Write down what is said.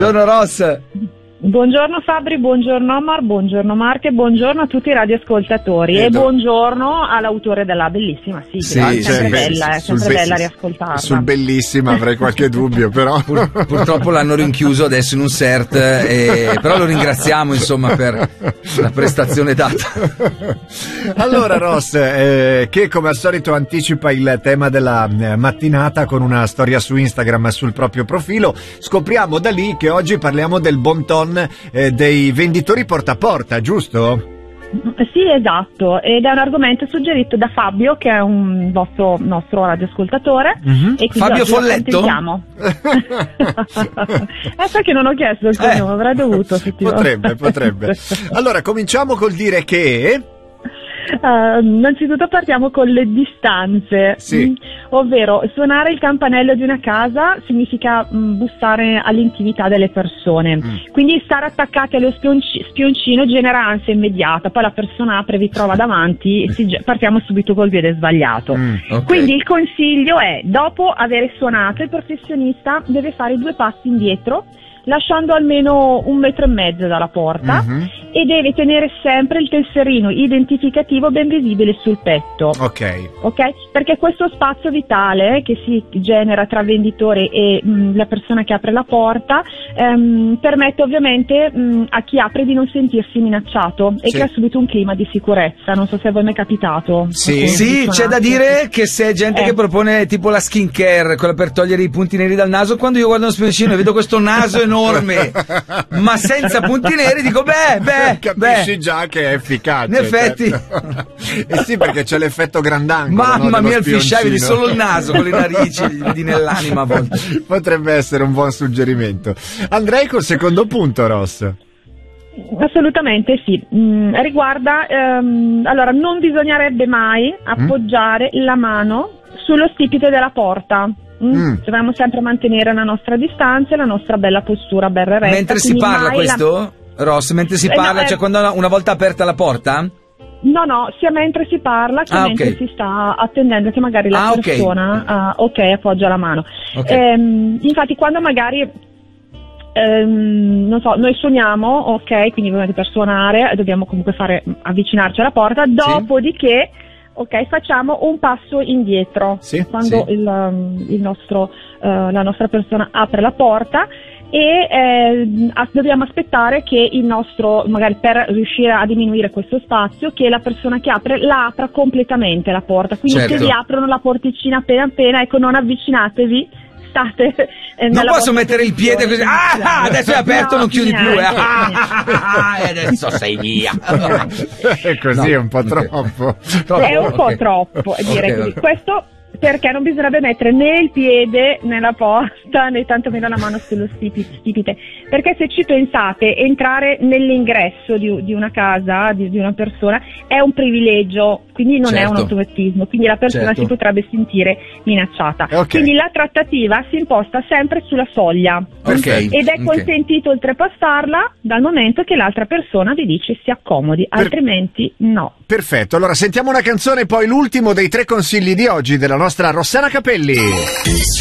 Buongiorno Ross. Buongiorno Fabri, buongiorno Omar, buongiorno Marco e buongiorno a tutti i radioascoltatori e buongiorno all'autore della bellissima sigla. È sempre bella riascoltarla. Sul bellissima avrei qualche dubbio, però purtroppo l'hanno rinchiuso adesso in un CERT, però lo ringraziamo insomma per la prestazione data. Allora Ross, che come al solito anticipa il tema della mattinata con una storia su Instagram sul proprio profilo, scopriamo da lì che oggi parliamo del bon ton dei venditori porta a porta, giusto? Sì, esatto, ed è un argomento suggerito da Fabio, che è un nostro radioascoltatore. E Fabio Folletto? Sai che non ho chiesto il cognome, avrei dovuto. Potrebbe. Allora, cominciamo col dire che... innanzitutto partiamo con le distanze, sì. Ovvero suonare il campanello di una casa significa bussare all'intimità delle persone, quindi stare attaccati allo spioncino genera ansia immediata, poi la persona apre, vi trova davanti e partiamo subito col piede sbagliato. Okay. Quindi il consiglio è, dopo aver suonato, il professionista deve fare 2 passi indietro, lasciando almeno 1,5 metri dalla porta, e deve tenere sempre il tesserino identificativo ben visibile sul petto. Ok? Perché questo spazio vitale che si genera tra venditore e la persona che apre la porta permette ovviamente a chi apre di non sentirsi minacciato e crea subito un clima di sicurezza. Non so se a voi mi è capitato. Sì, c'è da dire che se è gente che propone tipo la skin care, quella per togliere i punti neri dal naso, quando io guardo uno spioncino e vedo questo naso enorme ma senza punti neri, dico capisci già che è efficace, in effetti. Sì, perché c'è l'effetto grandangolo. Mamma mia, il fisheye, vedi solo il naso con le narici, vedi nell'anima a volte. Potrebbe essere un buon suggerimento. Andrei col secondo punto, Ross. Assolutamente sì, riguarda allora, non bisognerebbe mai appoggiare la mano sullo stipite della porta. Dobbiamo sempre mantenere la nostra distanza e la nostra bella postura ben retta. Mentre si parla questo, Ross, mentre si parla, cioè quando una volta aperta la porta? No, sia mentre si parla che mentre si sta attendendo che magari la persona appoggia la mano. Infatti quando magari non so, noi suoniamo, quindi per suonare dobbiamo comunque avvicinarci alla porta, dopodiché facciamo un passo indietro quando la nostra persona apre la porta e dobbiamo aspettare che il nostro, magari per riuscire a diminuire questo spazio, che la persona che apre la apra completamente la porta, quindi se vi aprono la porticina appena, ecco, non avvicinatevi, state non posso mettere il piede così, adesso è aperto, non chiudi più, adesso sei via. È così, è un po' troppo. È un po' troppo, direi così. Questo perché non bisognerebbe mettere né il piede nella porta né tantomeno la mano sullo stipite, perché se ci pensate, entrare nell'ingresso di una casa, di una persona, è un privilegio, quindi non è un automatismo, quindi la persona si potrebbe sentire minacciata. Quindi la trattativa si imposta sempre sulla soglia ed è consentito oltrepassarla dal momento che l'altra persona vi dice si accomodi, altrimenti no. Perfetto, allora sentiamo una canzone e poi l'ultimo dei 3 consigli di oggi della nostra Rossana Capelli.